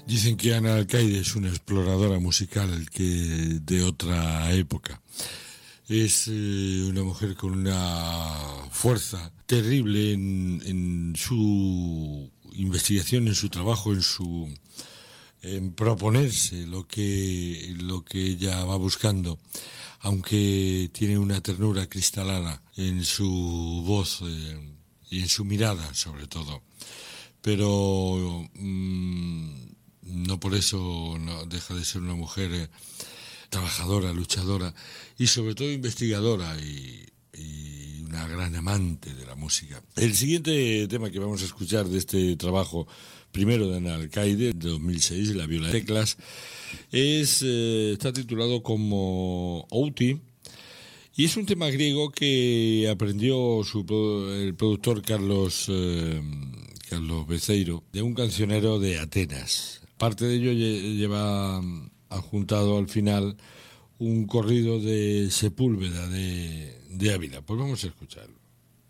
Dicen que Ana Alcaide es una exploradora musical que de otra época. Es una mujer con una fuerza terrible en su investigación, en su trabajo, en proponerse lo que ella va buscando, aunque tiene una ternura cristalana en su voz y en su mirada, sobre todo. Pero no por eso no deja de ser una mujer trabajadora, luchadora y sobre todo investigadora y una gran amante de la música. El siguiente tema que vamos a escuchar de este trabajo, primero de Ana Alcaide, de 2006, La viola de teclas, está titulado como Outi, y es un tema griego que aprendió el productor Carlos Beceiro, de un cancionero de Atenas. Parte de ello lleva adjuntado al final un corrido de Sepúlveda de Ávila. Pues vamos a escucharlo.